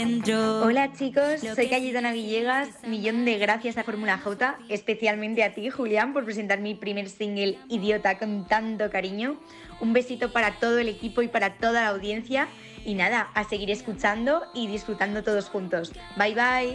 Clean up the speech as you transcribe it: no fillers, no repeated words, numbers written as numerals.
Hola chicos, soy Cayetana Villegas. Millón de gracias a Fórmula J, especialmente a ti, Julián, por presentar mi primer single Idiota con tanto cariño. Un besito para todo el equipo y para toda la audiencia. Y nada, a seguir escuchando y disfrutando todos juntos. Bye bye.